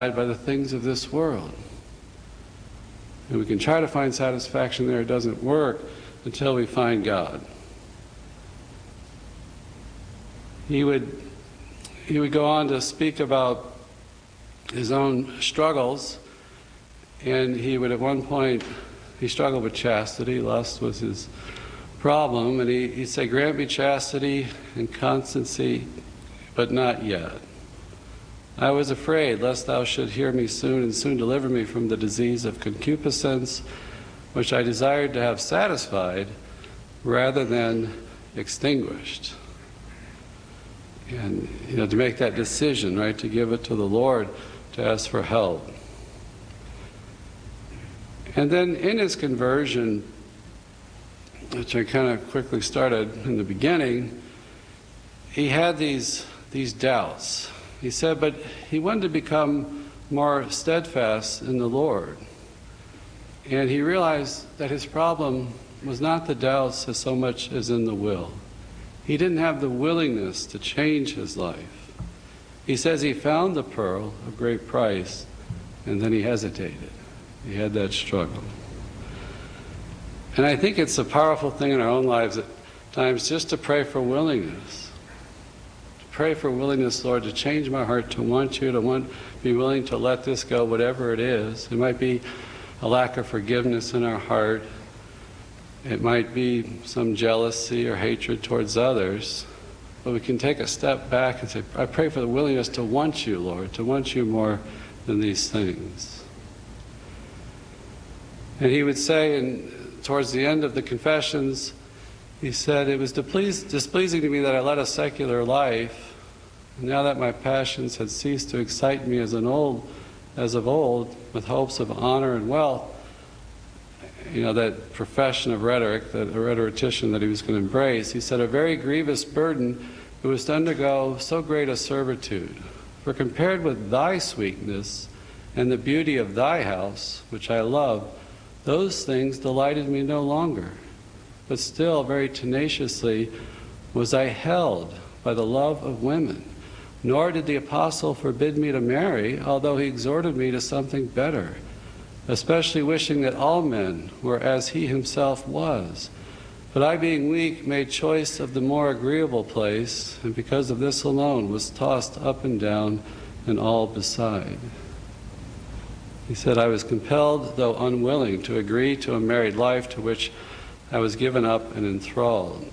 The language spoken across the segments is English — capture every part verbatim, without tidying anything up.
by the things of this world. And we can try to find satisfaction there, it doesn't work until we find God. He would, he would go on to speak about his own struggles, and he would at one point, he struggled with chastity, lust was his problem, and he, he'd say, "Grant me chastity and constancy, but not yet. I was afraid lest thou should hear me soon and soon deliver me from the disease of concupiscence, which I desired to have satisfied rather than extinguished." And you know, to make that decision, right, to give it to the Lord, to ask for help. And then in his conversion, which I kind of quickly started in the beginning, he had these, these doubts. He said, but he wanted to become more steadfast in the Lord. And he realized that his problem was not the doubts as so much as in the will. He didn't have the willingness to change his life. He says he found the pearl of great price, and then he hesitated. He had that struggle. And I think it's a powerful thing in our own lives at times just to pray for willingness. Pray for willingness, Lord, to change my heart, to want you, to want, be willing to let this go, whatever it is. It might be a lack of forgiveness in our heart. It might be some jealousy or hatred towards others. But we can take a step back and say, I pray for the willingness to want you, Lord, to want you more than these things. And he would say, in, towards the end of the confessions, he said, it was displeasing to me that I led a secular life, and now that my passions had ceased to excite me as an old, as of old, with hopes of honor and wealth. You know, that profession of rhetoric, that a rhetorician that he was going to embrace, he said, a very grievous burden it was to undergo so great a servitude. For compared with thy sweetness and the beauty of thy house, which I love, those things delighted me no longer. But still, very tenaciously, was I held by the love of women. Nor did the apostle forbid me to marry, although he exhorted me to something better, especially wishing that all men were as he himself was. But I, being weak, made choice of the more agreeable place, and because of this alone was tossed up and down and all beside. He said, I was compelled, though unwilling, to agree to a married life to which I was given up and enthralled.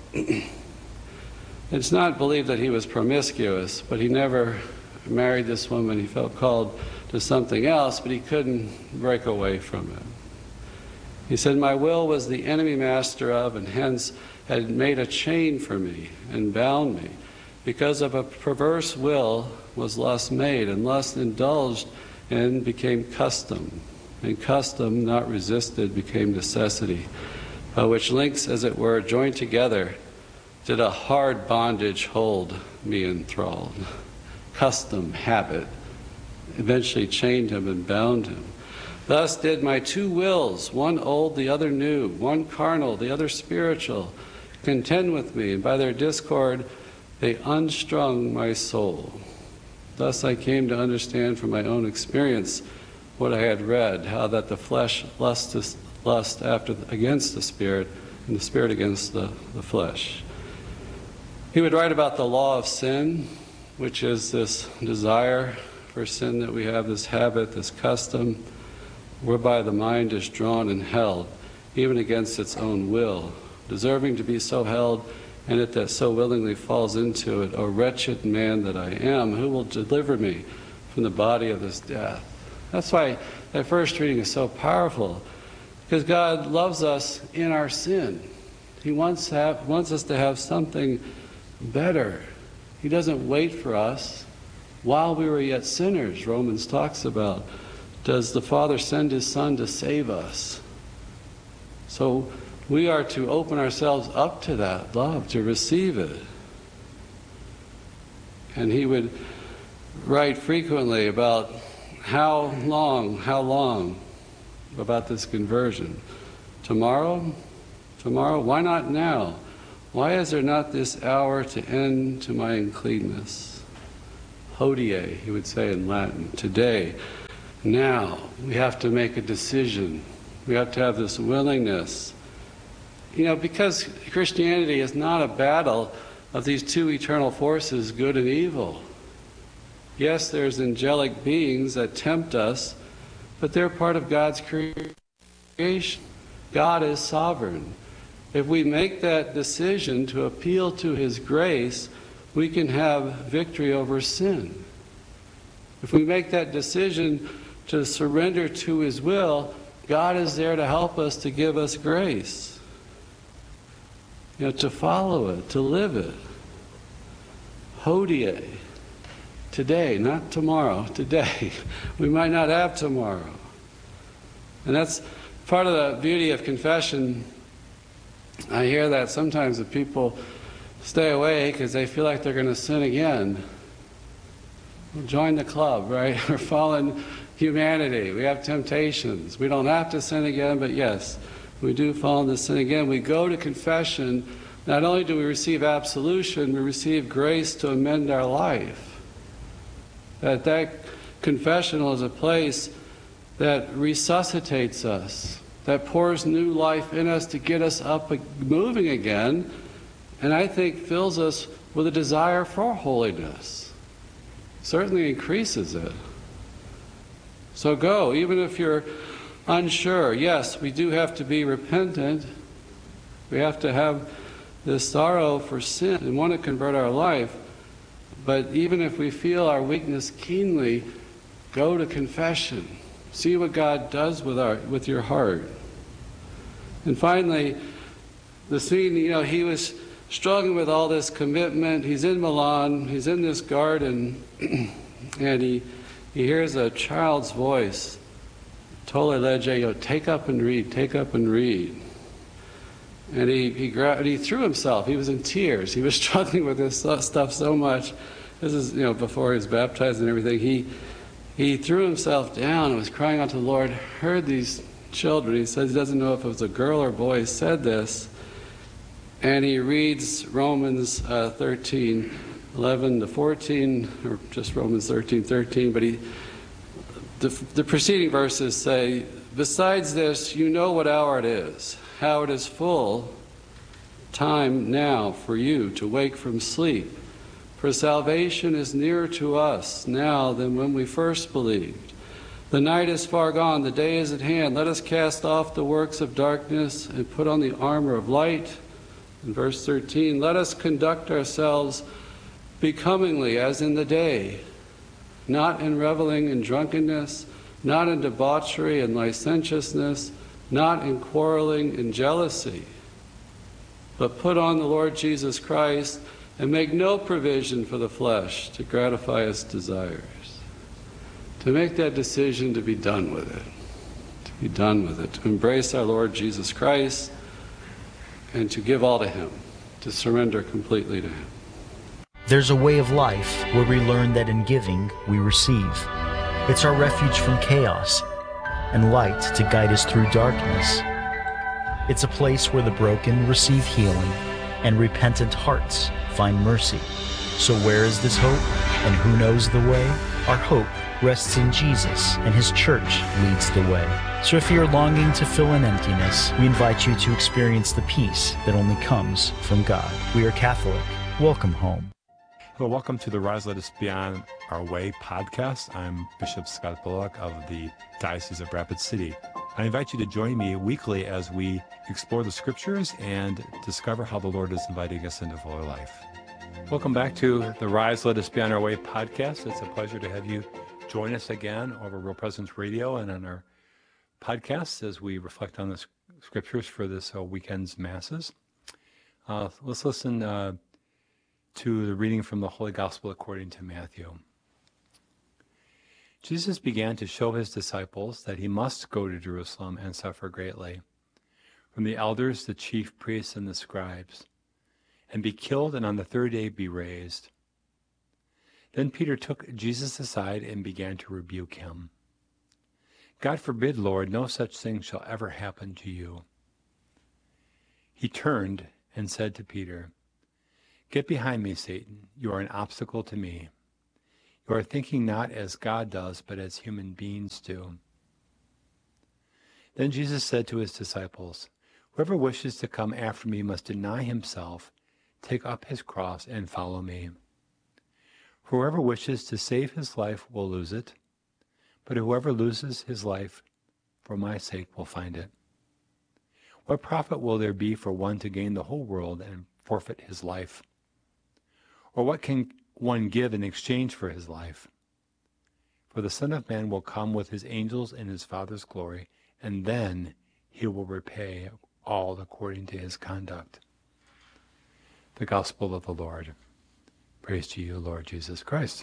It's not believed that he was promiscuous, but he never married this woman. He felt called to something else, but he couldn't break away from it. He said, my will was the enemy master of, and hence had made a chain for me and bound me. Because of a perverse will was lust made, and lust indulged in became custom, and custom not resisted became necessity, by which links, as it were, joined together, did a hard bondage hold me enthralled. Custom, habit, eventually chained him and bound him. Thus did my two wills, one old, the other new, one carnal, the other spiritual, contend with me, and by their discord they unstrung my soul. Thus I came to understand from my own experience what I had read, how that the flesh lusteth lust after the, against the spirit, and the spirit against the, the flesh. He would write about the law of sin, which is this desire for sin that we have, this habit, this custom, whereby the mind is drawn and held, even against its own will, deserving to be so held, and it that so willingly falls into it. O wretched man that I am, who will deliver me from the body of this death? That's why that first reading is so powerful, because God loves us in our sin. He wants, to have, wants us to have something better. He doesn't wait for us. While we were yet sinners, Romans talks about, does the Father send His Son to save us? So we are to open ourselves up to that love, to receive it. And he would write frequently about how long, how long, about this conversion. Tomorrow? Tomorrow? Why not now? Why is there not this hour to end to my uncleanness? Hodie, he would say in Latin, today. Now, we have to make a decision. We have to have this willingness. You know, because Christianity is not a battle of these two eternal forces, good and evil. Yes, there's angelic beings that tempt us, but they're part of God's creation. God is sovereign. If we make that decision to appeal to His grace, we can have victory over sin. If we make that decision to surrender to His will, God is there to help us, to give us grace. You know, to follow it, to live it. Hodie. Today, not tomorrow, today. We might not have tomorrow. And that's part of the beauty of confession. I hear that sometimes the people stay away because they feel like they're going to sin again. Well, join the club, right? We're fallen humanity. We have temptations. We don't have to sin again, but yes, we do fall into sin again. We go to confession. Not only do we receive absolution, we receive grace to amend our life. That that confessional is a place that resuscitates us, that pours new life in us to get us up moving again, and I think fills us with a desire for holiness. Certainly increases it. So go, even if you're unsure. Yes, we do have to be repentant. We have to have this sorrow for sin and want to convert our life. But even if we feel our weakness keenly, go to confession. See what God does with our with your heart. And finally, the scene, you know, he was struggling with all this commitment. He's in Milan, he's in this garden, and he he hears a child's voice, Tolle lege, you know, take up and read, take up and read. And he he, gra- and he threw himself. He was in tears. He was struggling with this stuff so much. This is, you know, before he was baptized and everything. He he threw himself down and was crying out to the Lord. Heard these children. He says he doesn't know if it was a girl or boy said this. And he reads Romans uh, thirteen, eleven to fourteen, or just Romans thirteen, thirteen. But he the, the preceding verses say, besides this, you know what hour it is, how it is full time now for you to wake from sleep. For salvation is nearer to us now than when we first believed. The night is far gone, the day is at hand. Let us cast off the works of darkness and put on the armor of light. In verse thirteen, let us conduct ourselves becomingly as in the day, not in reveling and drunkenness, not in debauchery and licentiousness, not in quarreling and jealousy, but put on the Lord Jesus Christ and make no provision for the flesh to gratify its desires. To make that decision to be done with it, to be done with it, to embrace our Lord Jesus Christ and to give all to Him, to surrender completely to Him. There's a way of life where we learn that in giving, we receive. It's our refuge from chaos and light to guide us through darkness. It's a place where the broken receive healing and repentant hearts find mercy. So where is this hope? And who knows the way? Our hope rests in Jesus, and His church leads the way. So if you're longing to fill an emptiness, we invite you to experience the peace that only comes from God. We are Catholic. Welcome home. Hello, welcome to the Rise Let Us Be On Our Way podcast. I'm Bishop Scott Bullock of the Diocese of Rapid City. I invite you to join me weekly as we explore the Scriptures and discover how the Lord is inviting us into fuller life. Welcome back to the Rise Let Us Be On Our Way podcast. It's a pleasure to have you join us again over Real Presence Radio and on our podcast as we reflect on the Scriptures for this uh, weekend's Masses. Uh, let's listen uh, to the reading from the Holy Gospel according to Matthew. Jesus began to show His disciples that He must go to Jerusalem and suffer greatly from the elders, the chief priests, and the scribes, and be killed, and on the third day be raised. Then Peter took Jesus aside and began to rebuke him. God forbid, Lord, no such thing shall ever happen to you. He turned and said to Peter, Get behind me, Satan. You are an obstacle to me. who are thinking not as God does, but as human beings do. Then Jesus said to his disciples, "Whoever wishes to come after me must deny himself, take up his cross, and follow me. Whoever wishes to save his life will lose it, but whoever loses his life for my sake will find it. What profit will there be for one to gain the whole world and forfeit his life? Or what can one give in exchange for his life? For the Son of Man will come with his angels in his Father's glory, and then he will repay all according to his conduct." The Gospel of the Lord. Praise to you, Lord Jesus Christ.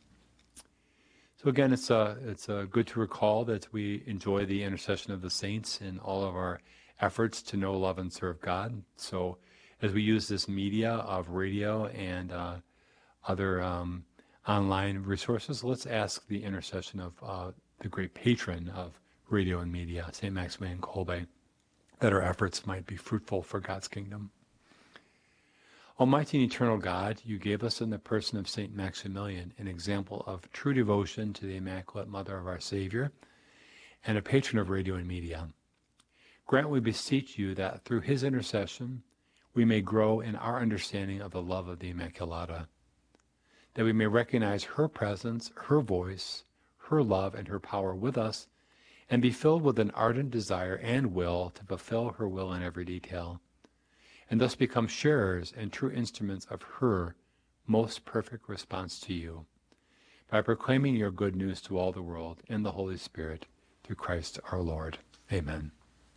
So again, it's uh, it's uh, good to recall that we enjoy the intercession of the saints in all of our efforts to know, love, and serve God. So as we use this media of radio and uh, other um, online resources, let's ask the intercession of uh, the great patron of radio and media, Saint Maximilian Kolbe, that our efforts might be fruitful for God's kingdom. Almighty and eternal God, you gave us in the person of Saint Maximilian an example of true devotion to the Immaculate Mother of our Savior and a patron of radio and media. Grant, we beseech you, that through his intercession we may grow in our understanding of the love of the Immaculata, that we may recognize her presence, her voice, her love, and her power with us, and be filled with an ardent desire and will to fulfill her will in every detail, and thus become sharers and true instruments of her most perfect response to you, by proclaiming your good news to all the world in the Holy Spirit, through Christ our Lord. Amen.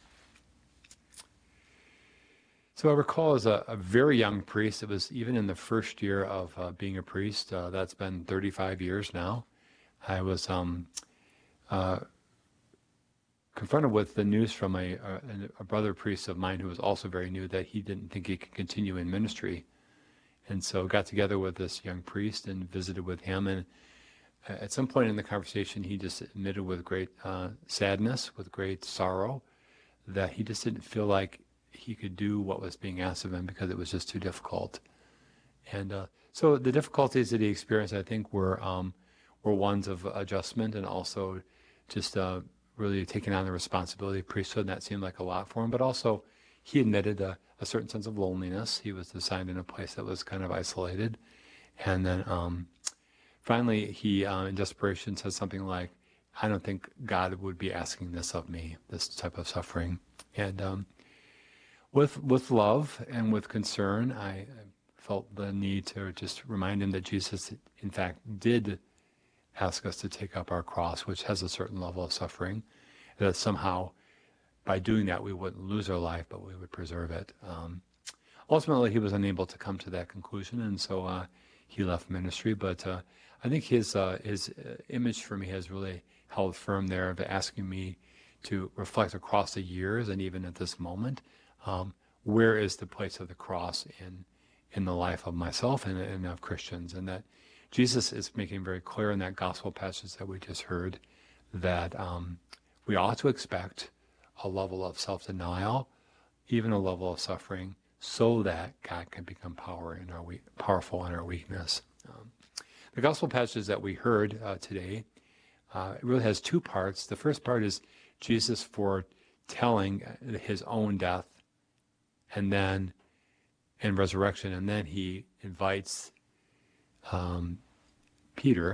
So I recall as a, a very young priest, it was even in the first year of uh, being a priest, uh, that's been thirty-five years now, I was um, uh, confronted with the news from a, a, a brother priest of mine who was also very new that he didn't think he could continue in ministry. And so got together with this young priest and visited with him. And at some point in the conversation, he just admitted with great uh, sadness, with great sorrow, that he just didn't feel like he could do what was being asked of him because it was just too difficult. And uh, so the difficulties that he experienced, I think, were um, were ones of adjustment and also just uh, really taking on the responsibility of priesthood, and that seemed like a lot for him. But also, he admitted a, a certain sense of loneliness. He was assigned in a place that was kind of isolated. And then um, finally, he, uh, in desperation, said something like, "I don't think God would be asking this of me, this type of suffering." And um, with with love and with concern, I felt the need to just remind him that Jesus, in fact, did ask us to take up our cross, which has a certain level of suffering, that somehow by doing that we wouldn't lose our life, but we would preserve it. Um, ultimately, he was unable to come to that conclusion, and so uh, he left ministry. But uh, I think his uh, his image for me has really held firm there, of asking me to reflect across the years and even at this moment, um, where is the place of the cross in in the life of myself and, and of Christians, and that Jesus is making very clear in that gospel passage that we just heard that um, we ought to expect a level of self-denial, even a level of suffering, so that God can become power in our we- powerful in our weakness. Um, the gospel passage that we heard uh, today, uh, it really has two parts. The first part is Jesus foretelling his own death and then and resurrection, and then he invites Um, Peter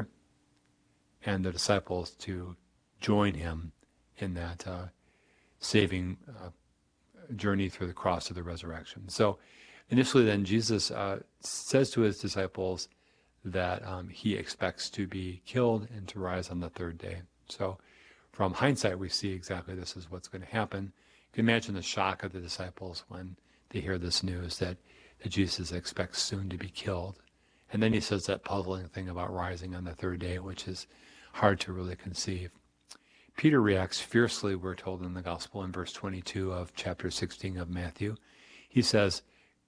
and the disciples to join him in that uh, saving uh, journey through the cross of the resurrection. So initially then Jesus uh, says to his disciples that um, he expects to be killed and to rise on the third day. So from hindsight, we see exactly this is what's going to happen. You can imagine the shock of the disciples when they hear this news that, that Jesus expects soon to be killed. And then he says that puzzling thing about rising on the third day, which is hard to really conceive. Peter reacts fiercely, we're told in the gospel in verse twenty-two of chapter sixteen of Matthew. He says,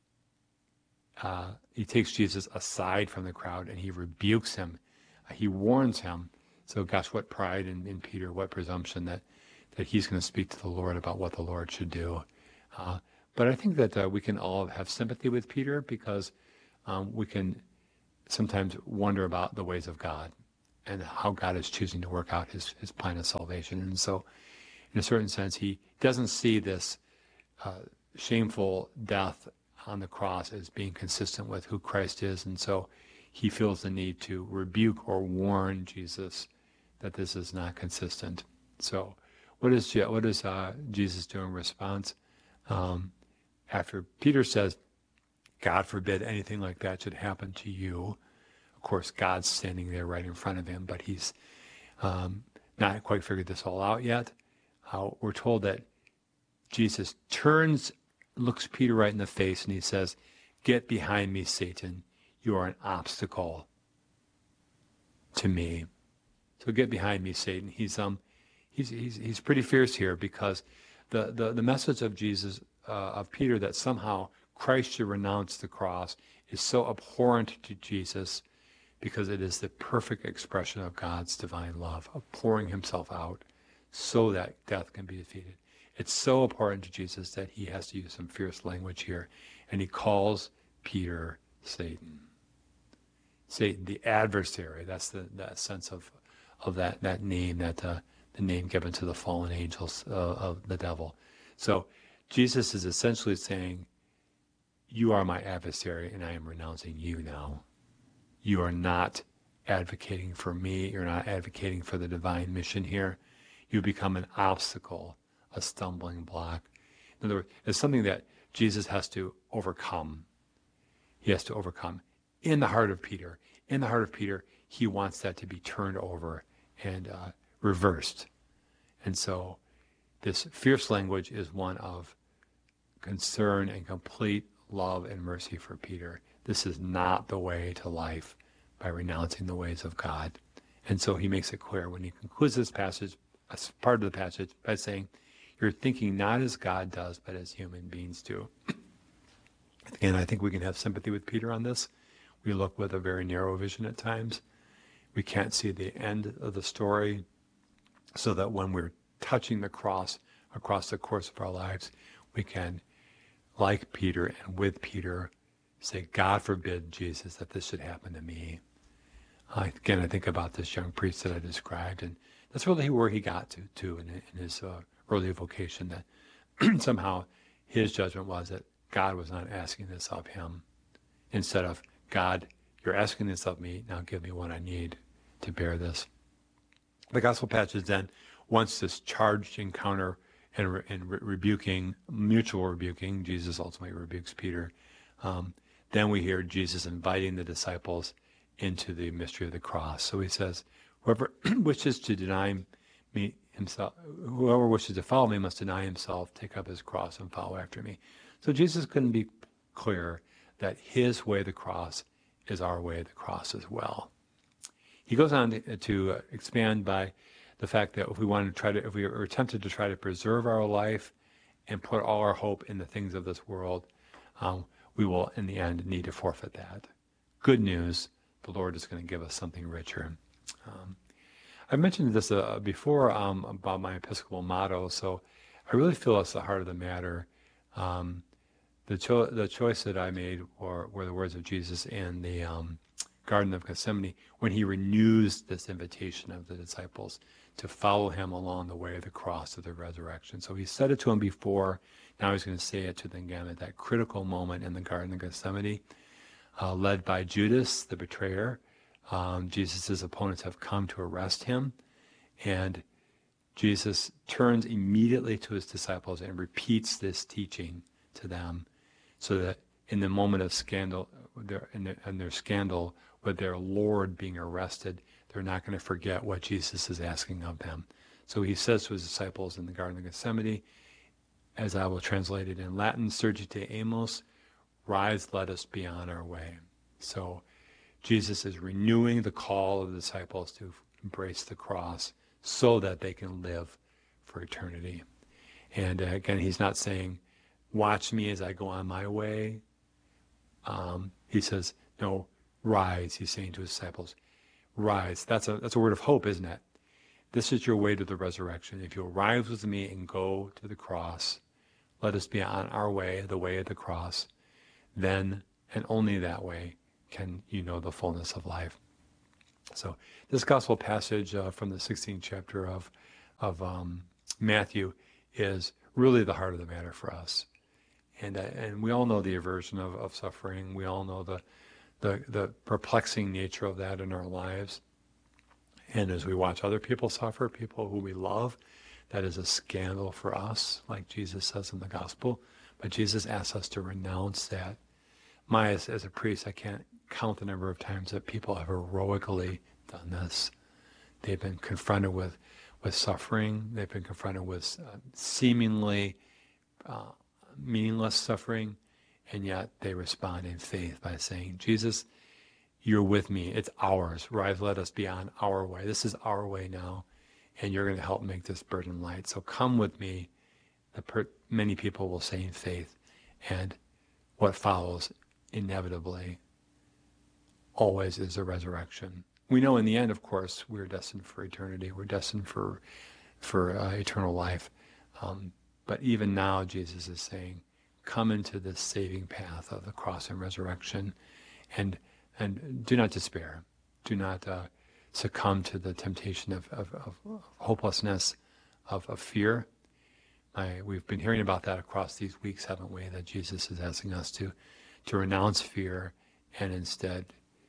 uh, he takes Jesus aside from the crowd and he rebukes him. Uh, he warns him. So gosh, what pride in, in Peter, what presumption that, that he's going to speak to the Lord about what the Lord should do. Uh, but I think that uh, we can all have sympathy with Peter because um, we can sometimes wonder about the ways of God. and how God is choosing to work out his, his plan of salvation. And so, in a certain sense, he doesn't see this uh, shameful death on the cross as being consistent with who Christ is. And so he feels the need to rebuke or warn Jesus that this is not consistent. So what is, what does uh, Jesus do in response? Um, after Peter says, God forbid anything like that should happen to you. Of course, God's standing there right in front of him, but he's um, not quite figured this all out yet. Uh, we're told that Jesus turns, looks Peter right in the face, and he says, "Get behind me, Satan. You are an obstacle to me." So get behind me, Satan. He's um, he's he's he's pretty fierce here, because the the, the message of Jesus, uh, of Peter, that somehow Christ should renounce the cross is so abhorrent to Jesus, because it is the perfect expression of God's divine love, of pouring himself out so that death can be defeated. It's so abhorrent to Jesus that he has to use some fierce language here, and he calls Peter Satan. Satan, the adversary. That's the that sense of of that that name, that uh, the name given to the fallen angels uh, of the devil. So Jesus is essentially saying, "You are my adversary, and I am renouncing you now. You are not advocating for me. You're not advocating for the divine mission here. You become an obstacle, a stumbling block." In other words, it's something that Jesus has to overcome. He has to overcome. In the heart of Peter, in the heart of Peter, he wants that to be turned over and uh, reversed. And so this fierce language is one of concern and complete love and mercy for Peter. This is not the way to life, by renouncing the ways of God. And so he makes it clear when he concludes this passage, as part of the passage, by saying, "You're thinking not as God does, but as human beings do." Again, I think we can have sympathy with Peter on this. We look with a very narrow vision at times. We can't see the end of the story, so that when we're touching the cross across the course of our lives, we can, like Peter and with Peter, say, "God forbid, Jesus, that this should happen to me." Uh, again, I think about this young priest that I described, and that's really where he got to, too, in, in his uh, early vocation, that somehow his judgment was that God was not asking this of him. Instead of, "God, you're asking this of me, now give me what I need to bear this." The gospel passage then, once this charged encounter and, re- and re- rebuking, mutual rebuking, Jesus ultimately rebukes Peter, um, then we hear Jesus inviting the disciples into the mystery of the cross. So he says, "Whoever wishes to deny me himself, whoever wishes to follow me must deny himself, take up his cross, and follow after me." So Jesus couldn't be clearer that his way of the cross is our way of the cross as well. He goes on to, to uh, expand by the fact that if we want to try to, if we are tempted to try to preserve our life and put all our hope in the things of this world, um, we will, in the end, need to forfeit that. Good news, the Lord is going to give us something richer. Um, I've mentioned this uh, before um, about my Episcopal motto, so I really feel it's the heart of the matter. Um, the, cho- the choice that I made were, were the words of Jesus in the um, Garden of Gethsemane, when he renews this invitation of the disciples to follow him along the way of the cross of the resurrection. So he said it to them before, now he's going to say it to them again at that critical moment in the Garden of Gethsemane, uh, led by Judas, the betrayer. Um, Jesus' opponents have come to arrest him, and Jesus turns immediately to his disciples and repeats this teaching to them, so that in the moment of scandal, their, in, their, in their scandal with their Lord being arrested, they're not going to forget what Jesus is asking of them. So he says to his disciples in the Garden of Gethsemane, as I will translate it in Latin, "Surgite amos, rise, let us be on our way." So Jesus is renewing the call of the disciples to embrace the cross so that they can live for eternity. And uh, again, he's not saying, "Watch me as I go on my way." Um, he says, no, rise, he's saying to his disciples. Rise. That's a, that's a word of hope, isn't it? This is your way to the resurrection. If you'll rise with me and go to the cross, let us be on our way, the way of the cross, then, and only that way, can you know the fullness of life. So this gospel passage uh, from the sixteenth chapter of, of um, Matthew is really the heart of the matter for us. And uh, and we all know the aversion of, of suffering. We all know the, the the perplexing nature of that in our lives. And as we watch other people suffer, people who we love, that is a scandal for us, like Jesus says in the gospel. But Jesus asks us to renounce that. My, as, as a priest, I can't count the number of times that people have heroically done this. They've been confronted with, with suffering. They've been confronted with uh, seemingly uh, meaningless suffering, and yet they respond in faith by saying, Jesus, you're with me. It's ours. Rise, let us be on our way. This is our way now, and you're going to help make this burden light. So come with me. The per- many people will say in faith, and what follows inevitably always is a resurrection. We know in the end, of course, we're destined for eternity. We're destined for for uh, eternal life. Um, but even now, Jesus is saying, come into this saving path of the cross and resurrection, and and do not despair. Do not uh, succumb to the temptation of, of, of hopelessness, of, of fear. I, we've been hearing about that across these weeks, haven't we? That Jesus is asking us to to renounce fear and instead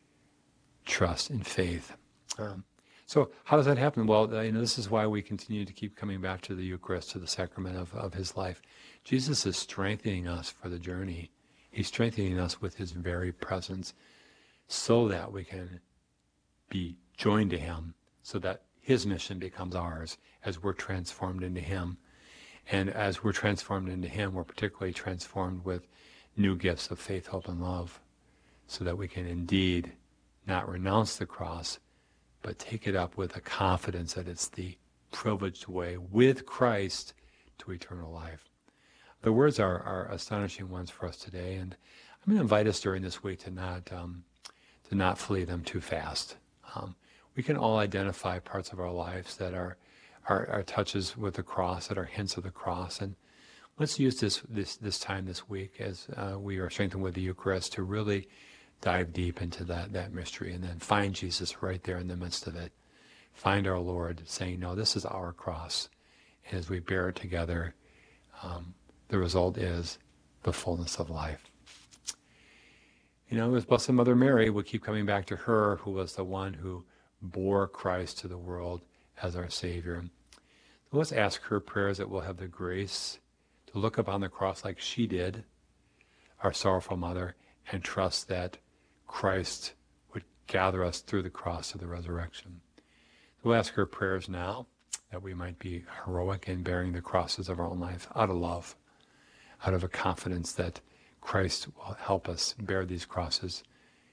trust in faith. Um, so how does that happen? Well, uh, you know, this is why we continue to keep coming back to the Eucharist, to the sacrament of, of his life. Jesus is strengthening us for the journey. He's strengthening us with his very presence so that we can be joined to him, so that his mission becomes ours as we're transformed into him. And as we're transformed into him, we're particularly transformed with new gifts of faith, hope, and love, so that we can indeed not renounce the cross, but take it up with a confidence that it's the privileged way with Christ to eternal life. The words are, are astonishing ones for us today, and I'm going to invite us during this week to not um, to not flee them too fast. Um, we can all identify parts of our lives that are, are are touches with the cross, that are hints of the cross, and let's use this this this time this week as uh, we are strengthened with the Eucharist to really dive deep into that that mystery, and then find Jesus right there in the midst of it. Find our Lord saying, no, this is our cross. And as we bear it together, um, the result is the fullness of life. You know, with Blessed Mother Mary, we keep coming back to her, who was the one who bore Christ to the world as our Savior. So let's ask her prayers that we'll have the grace to look upon the cross like she did, our sorrowful mother, and trust that Christ would gather us through the cross to the resurrection. So we'll ask her prayers now, that we might be heroic in bearing the crosses of our own life out of love, out of a confidence that Christ will help us bear these crosses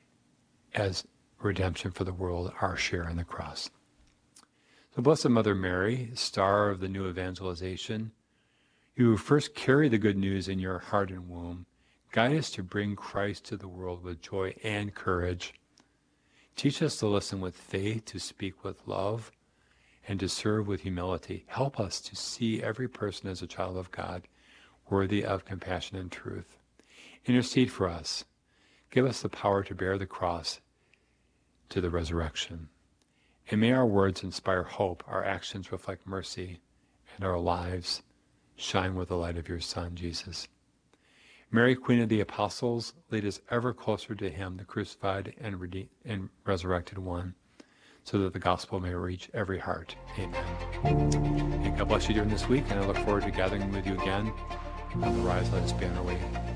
as redemption for the world, our share in the cross. So Blessed Mother Mary, star of the new evangelization, you first carry the good news in your heart and womb, guide us to bring Christ to the world with joy and courage. Teach us to listen with faith, to speak with love, and to serve with humility. Help us to see every person as a child of God, worthy of compassion and truth. Intercede for us. Give us the power to bear the cross to the resurrection. And may our words inspire hope, our actions reflect mercy, and our lives shine with the light of your Son, Jesus. Mary, Queen of the Apostles, lead us ever closer to him, the crucified and, redeemed and resurrected one, so that the gospel may reach every heart. Amen. And God bless you during this week, and I look forward to gathering with you again on the Rise, Let Us Be on Our Way